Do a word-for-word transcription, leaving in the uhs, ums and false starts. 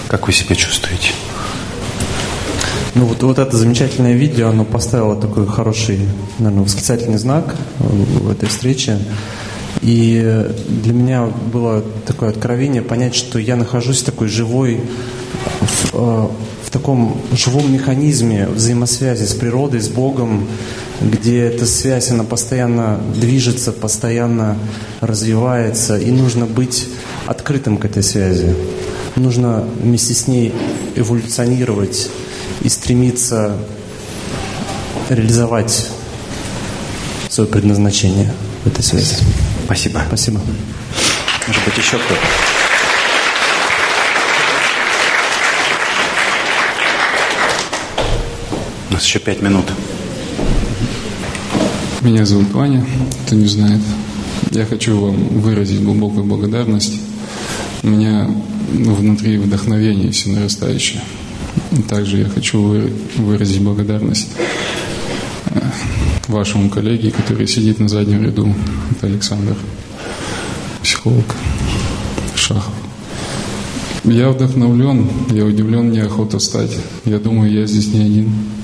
Как вы себя чувствуете? Ну вот, вот это замечательное видео, оно поставило такой хороший, наверное, восклицательный знак в этой встрече. И для меня было такое откровение понять, что я нахожусь в такой живой, в, в таком живом механизме взаимосвязи с природой, с Богом, где эта связь, она постоянно движется, постоянно развивается, и нужно быть открытым к этой связи. Нужно вместе с ней эволюционировать и стремиться реализовать свое предназначение в этой связи. Спасибо. Спасибо. Может быть, еще кто-то? У нас еще пять минут. Меня зовут Ваня, кто не знает. Я хочу вам выразить глубокую благодарность. У меня внутри вдохновение все нарастающее. Также я хочу выразить благодарность вашему коллеге, который сидит на заднем ряду. Это Александр, психолог Шахов. Я вдохновлен, я удивлен, неохота встать. Я думаю, я здесь не один.